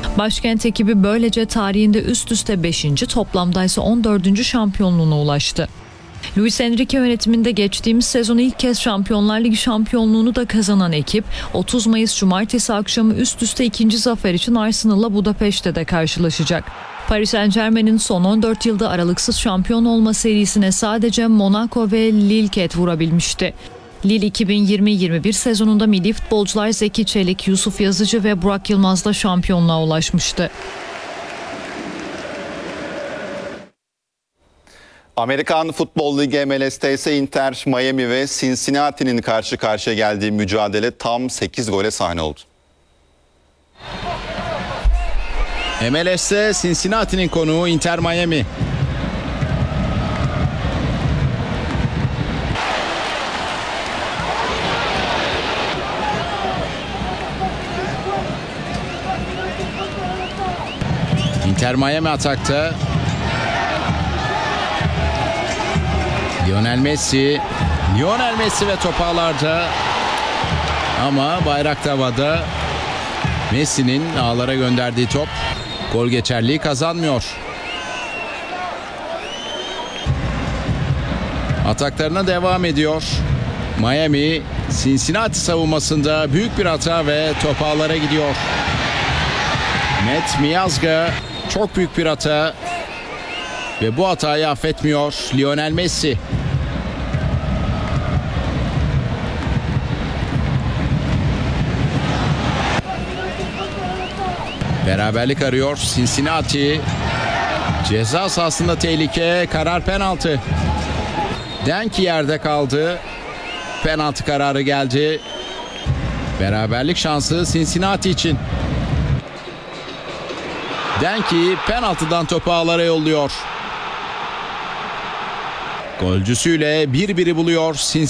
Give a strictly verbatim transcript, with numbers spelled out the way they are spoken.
Başkent ekibi böylece tarihinde üst üste beşinci toplamda ise on dördüncü şampiyonluğuna ulaştı. Luis Enrique yönetiminde geçtiğimiz sezon ilk kez Şampiyonlar Ligi şampiyonluğunu da kazanan ekip otuz Mayıs Cumartesi akşamı üst üste ikinci zafer için Arsenal'la Budapeşte de karşılaşacak. Paris Saint-Germain'in son on dört yılda aralıksız şampiyon olma serisine sadece Monaco ve Lille ket vurabilmişti. Lille iki bin yirmi yirmi bir sezonunda milli futbolcular Zeki Çelik, Yusuf Yazıcı ve Burak Yılmaz'la şampiyonluğa ulaşmıştı. Amerikan Futbol Ligi M L S'te ise Inter Miami ve Cincinnati'nin karşı karşıya geldiği mücadele tam sekiz gole sahne oldu. M L S'te Cincinnati'nin konuğu Inter Miami. Inter Miami atakta. Lionel Messi, Lionel Messi ve top ağlarda ama bayrak havada. Messi'nin ağlara gönderdiği top gol geçerliği kazanmıyor. Ataklarına devam ediyor. Miami, Cincinnati savunmasında büyük bir hata ve top ağlara gidiyor. Matt Miazga çok büyük bir hata ve bu hatayı affetmiyor Lionel Messi. Beraberlik arıyor Cincinnati. Ceza sahasında tehlike, karar penaltı. Denki yerde kaldı. Penaltı kararı geldi. Beraberlik şansı Cincinnati için. Denki penaltıdan topu ağlara yolluyor. Golcüsüyle bir biri buluyor Cincinnati.